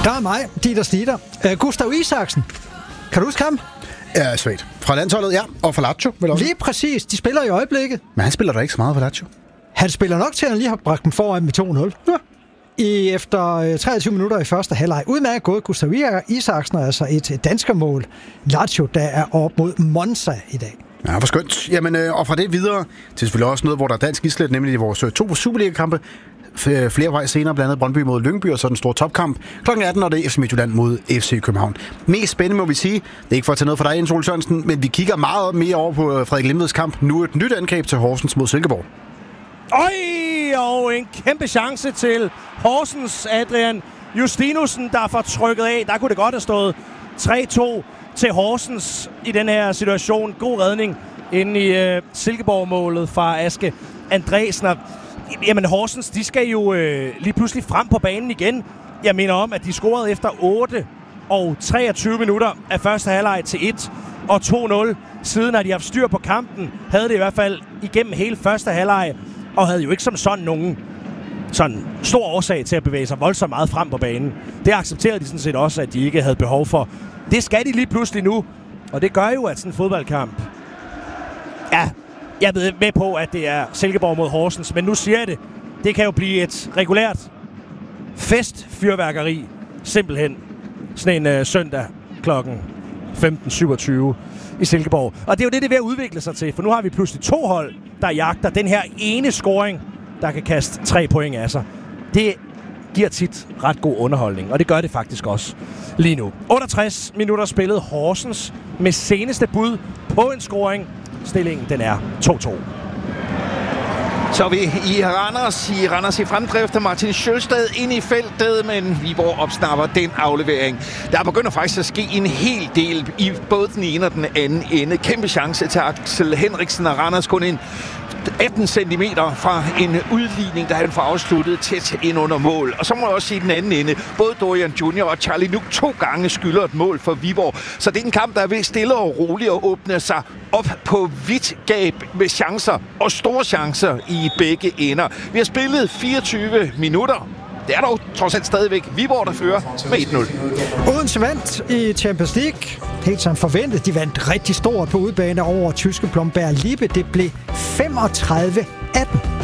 Der er mig, Dieter Snitter. Gustav Isaksen. Kan du huske ham? Ja, svagt. Fra landsholdet, ja. Og fra Lazio, vel også? Lige præcis. De spiller i øjeblikket. Men han spiller da ikke så meget for Lazio. Han spiller nok til, at han lige har bragt dem foran med 2-0. Ja. Efter 23 minutter i første halvleg. Udmærket gået Gustav Isaksen, altså et danskermål. Lazio, der er op mod Monza i dag. Ja, hvor skønt. Jamen, og fra det videre til selvfølgelig også noget, hvor der er dansk islet, nemlig i vores 2 Superliga-kampe. Flere vej senere, blandt andet Brøndby mod Lyngby, og så den store topkamp. Klokken 18, og det er FC Midtjylland mod FC København. Mest spændende, må vi sige. Det er ikke for at tage noget for dig, Jens Ole Sørensen, men vi kigger meget mere over på Frederik Limveds kamp. Nu et nyt angreb til Horsens mod Silkeborg. Og en kæmpe chance til Horsens, Adrian Justinussen, der får trykket af. Der kunne det godt have stået 3-2 til Horsens i den her situation. God redning inde i Silkeborg-målet fra Aske Andresen. Jamen Horsens, de skal jo lige pludselig frem på banen igen. Jeg mener om, at de scorede efter 8 og 23 minutter af første halvleg til 1 og 2-0. Siden har de haft styr på kampen. Havde det i hvert fald igennem hele første halvleg. Og havde jo ikke som sådan nogen sådan stor årsag til at bevæge sig voldsomt meget frem på banen. Det accepterede de sådan set også, at de ikke havde behov for. Det skal de lige pludselig nu. Og det gør jo, at sådan en fodboldkamp... Ja, jeg ved med på, at det er Silkeborg mod Horsens, men nu siger jeg det. Det kan jo blive et regulært festfyrværkeri, simpelthen. Sådan en søndag klokken 15.27 i Silkeborg. Og det er jo det er ved at udvikle sig til, for nu har vi pludselig 2 hold, der jagter den her ene scoring, der kan kaste 3 point af sig. Det giver tit ret god underholdning, og det gør det faktisk også lige nu. 68 minutter spillet Horsens med seneste bud på en scoring. Stillingen, den er 2-2. Så er vi i Randers i fremdrift af Martin Sjølstad ind i feltet, men Viborg opsnapper den aflevering. Der begynder faktisk at ske en hel del i både den ene og den anden ende. Kæmpe chance til Axel Henriksen og Randers kun en 18 cm fra en udligning, der han får afsluttet tæt ind under mål. Og så må jeg også sige den anden ende. Både Dorian Junior og Charlie Nuk 2 gange skylder et mål for Viborg. Så det er en kamp, der er ved stille og roligt at åbne sig op på vidt gab med chancer og store chancer i begge ender. Vi har spillet 24 minutter. Det er dog trods alt stadigvæk Viborg, der fører med 1-0. Odense vandt i Champions League. Helt som forventet. De vandt rigtig stort på udebane over tyske Blomberg Lippe. Det blev 35-18.